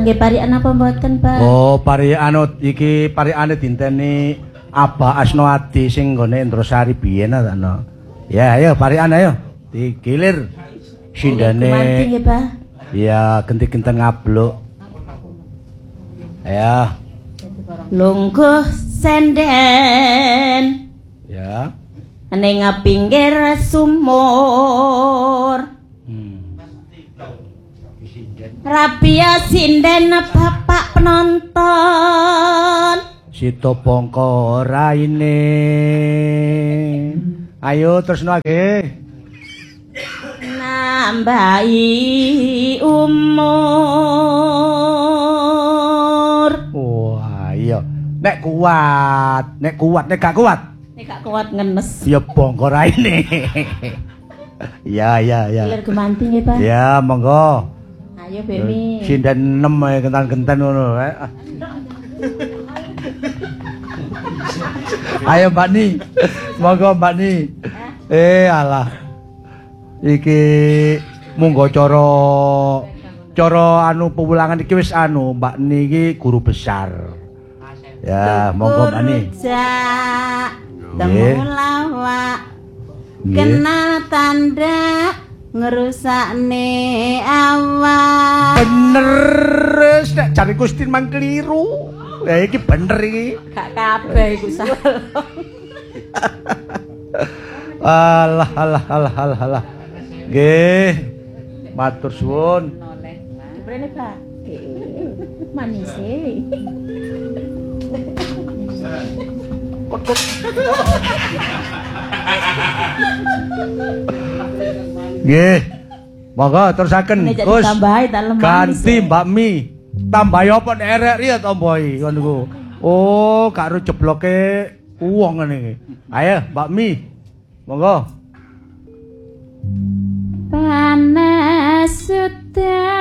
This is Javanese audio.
Kangge parikan apa mboten, Pak? Oh, parikan iki parikane dinteni Aba Asnoadi sing nggone Indrasari biyen ta no. Ya, ayo parikan ayo. Digilir sindane. Gumanti nggih, Pak. Ya, genti-genten ngabluk. Ya. Lungguh senden. Ya. Ning pinggir sumur. Rabia sinden bapak penonton. Sito bongko raine. Ayo terus nage. Nambahi umur. Wah, iya. Nek kuat, nek gak kuat. Nek gak kuat ngenes. Ya bongko raine. Ya. Lir gumanti nggih, Pak. Ya, monggo. Ayo Bemi. Sinden 6 ae genten-genten ngono. Ayo Mbak Ni. Monggo Mbak Ni. Alah. Iki monggo cara anu pewulangan iki wis anu Mbak Ni iki guru besar. Ya, monggo Mbak Ni. Temulawak. Kenal tanda ngerusakne awak. Bener nek jare Gustin mang keliru. Lah iki bener iki. Gak kabeh iku salah. Alah. Nggih. Matur suwun. Diprene, Pak. Manis e. Nggih. Monggo terusaken, Gus. Ganti Mbak Mi. Tambahi apa nek erek riya to mboi ngono ku. Oh, karo jebloke wong ngene iki. Ayo Mbak Mi. Monggo. Panas sudah